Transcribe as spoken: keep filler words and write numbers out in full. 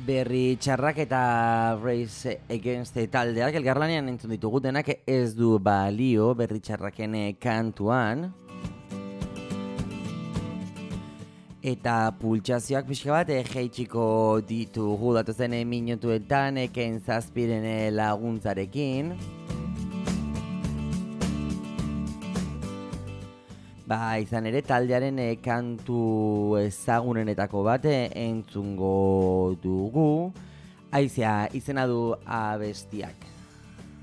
Berri txarrak eta Race Against taldeak elkarlanean entzun ditugu denak ez du balio berri txarraken kantuan. Eta pultsazioak pixka bat jeitxiko ditugu datozen minutuetan eken zazpiren laguntzarekin. Ba, izan ere taldearen e, kantu ezagunenetako bat entzungo dugu. Aizea, izena du abestiak.